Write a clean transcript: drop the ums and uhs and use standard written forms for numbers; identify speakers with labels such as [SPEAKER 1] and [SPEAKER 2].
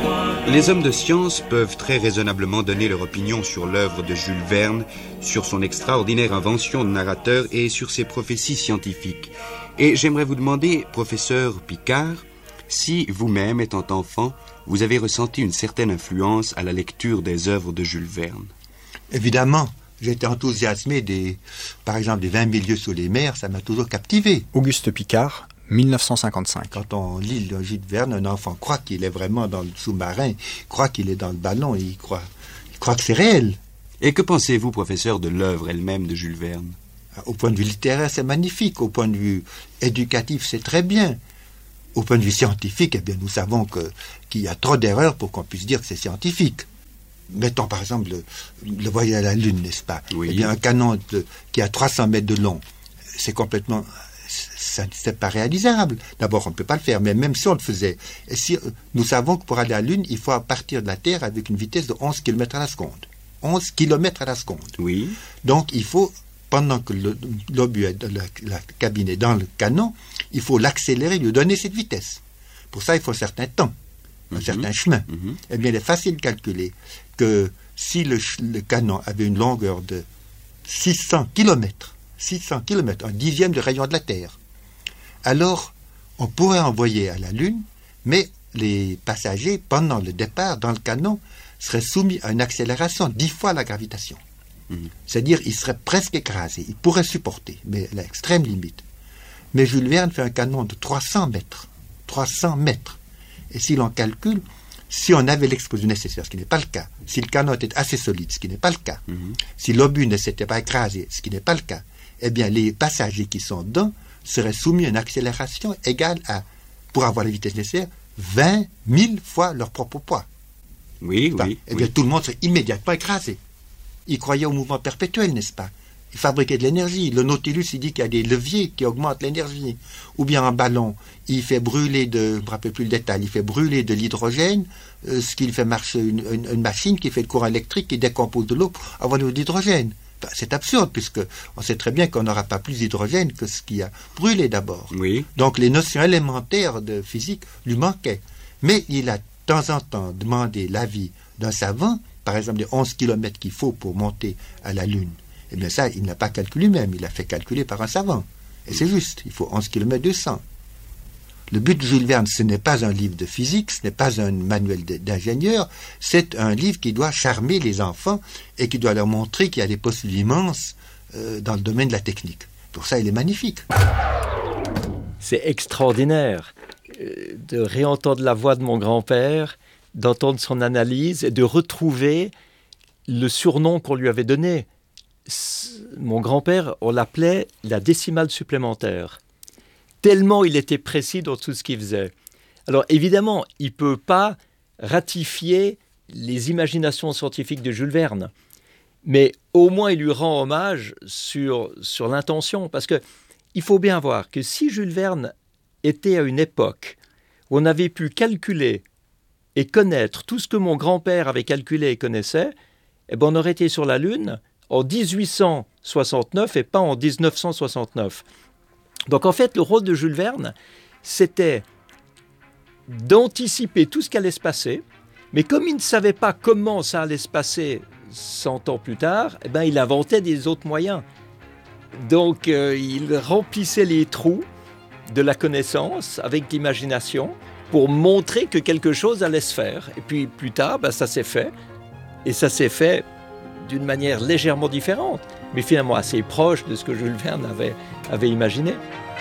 [SPEAKER 1] Les hommes de science peuvent très raisonnablement donner leur opinion sur l'œuvre de Jules Verne, sur son extraordinaire invention de narrateur et sur ses prophéties scientifiques. Et j'aimerais vous demander, professeur Picard, si vous-même, étant enfant, vous avez ressenti une certaine influence à la lecture des œuvres de Jules Verne.
[SPEAKER 2] Évidemment, j'ai été enthousiasmé par exemple, des 20 000 lieues sous les mers, ça m'a toujours captivé.
[SPEAKER 3] Auguste Picard, 1955.
[SPEAKER 2] Quand on lit le Jules Verne, un enfant croit qu'il est vraiment dans le sous-marin, il croit qu'il est dans le ballon, il croit que c'est réel.
[SPEAKER 1] Et que pensez-vous, professeur, de l'œuvre elle-même de Jules Verne?
[SPEAKER 2] Au point de vue littéraire, c'est magnifique. Au point de vue éducatif, c'est très bien. Au point de vue scientifique, eh bien, nous savons qu'il y a trop d'erreurs pour qu'on puisse dire que c'est scientifique. Mettons par exemple le voyage à la Lune, n'est-ce pas?
[SPEAKER 1] Oui.
[SPEAKER 2] Eh bien, un canon qui a 300 mètres de long, c'est pas réalisable. D'abord, on ne peut pas le faire, mais même si on le faisait, nous savons que pour aller à la Lune, il faut partir de la Terre avec une vitesse de 11 km à la seconde. 11 km à la seconde.
[SPEAKER 1] Oui.
[SPEAKER 2] Donc, il faut, pendant que l'obus, la cabine est dans le canon, il faut l'accélérer, lui donner cette vitesse. Pour ça, il faut un certain temps, un certain chemin. Eh bien, il est facile de calculer que si le canon avait une longueur de 600 km, un dixième de rayon de la Terre, alors on pourrait envoyer à la Lune, mais les passagers, pendant le départ dans le canon, seraient soumis à une accélération 10 fois la gravitation. C'est-à-dire, ils seraient presque écrasés. Ils pourraient supporter, mais à l'extrême limite. Mais Jules Verne fait un canon de 300 mètres. 300 mètres. Et si l'on calcule, si on avait l'explosion nécessaire, ce qui n'est pas le cas, si le canon était assez solide, ce qui n'est pas le cas, si l'obus ne s'était pas écrasé, ce qui n'est pas le cas, eh bien, les passagers qui sont dedans seraient soumis à une accélération égale à, pour avoir la vitesse nécessaire, 20 000 fois leur propre poids.
[SPEAKER 1] Oui.
[SPEAKER 2] Eh bien, tout le monde serait immédiatement écrasé. Il croyait au mouvement perpétuel, n'est-ce pas? Il fabriquait de l'énergie. Le Nautilus, il dit qu'il y a des leviers qui augmentent l'énergie. Ou bien un ballon, il fait brûler je ne me rappelle plus le détail, il fait brûler de l'hydrogène, ce qui fait marcher une machine qui fait le courant électrique qui décompose de l'eau pour avoir de l'hydrogène. Enfin, c'est absurde, puisque on sait très bien qu'on n'aura pas plus d'hydrogène que ce qui a brûlé d'abord.
[SPEAKER 1] Oui.
[SPEAKER 2] Donc les notions élémentaires de physique lui manquaient. Mais il a de temps en temps demandé l'avis d'un savant, par exemple les 11 km qu'il faut pour monter à la Lune. Eh bien ça, il n'a pas calculé lui-même, il l'a fait calculer par un savant. Et c'est juste, il faut 11 km 200. Le but de Jules Verne, ce n'est pas un livre de physique, ce n'est pas un manuel d'ingénieur, c'est un livre qui doit charmer les enfants et qui doit leur montrer qu'il y a des possibilités immenses dans le domaine de la technique. Pour ça, il est magnifique.
[SPEAKER 4] C'est extraordinaire de réentendre la voix de mon grand-père, d'entendre son analyse et de retrouver le surnom qu'on lui avait donné. Mon grand-père, on l'appelait la décimale supplémentaire. Tellement il était précis dans tout ce qu'il faisait. Alors évidemment, il ne peut pas ratifier les imaginations scientifiques de Jules Verne, mais au moins il lui rend hommage sur l'intention, parce qu'il faut bien voir que si Jules Verne était à une époque où on avait pu calculer et connaître tout ce que mon grand-père avait calculé et connaissait, eh ben on aurait été sur la Lune en 1869 et pas en 1969. Donc en fait, le rôle de Jules Verne, c'était d'anticiper tout ce qui allait se passer, mais comme il ne savait pas comment ça allait se passer 100 ans plus tard, eh ben, il inventait des autres moyens. Donc il remplissait les trous de la connaissance avec l'imagination pour montrer que quelque chose allait se faire. Et puis plus tard, ben, ça s'est fait. Et ça s'est fait d'une manière légèrement différente, mais finalement assez proche de ce que Jules Verne avait imaginé.